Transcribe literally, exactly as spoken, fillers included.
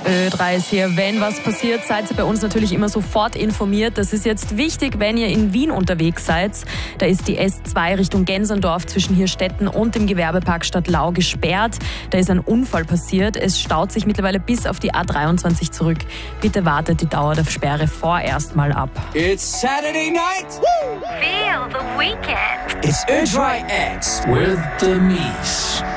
Ö drei ist hier. Wenn was passiert, seid ihr bei uns natürlich immer sofort informiert. Das ist jetzt wichtig, wenn ihr in Wien unterwegs seid. Da ist die S zwei Richtung Gensendorf zwischen Hirstetten und dem Gewerbepark Stadtlau gesperrt. Da ist ein Unfall passiert. Es staut sich mittlerweile bis auf die A dreiundzwanzig zurück. Bitte wartet die Dauer der Sperre vorerst mal ab. It's Saturday night. Feel the weekend. It's Ö drei X with the Mies.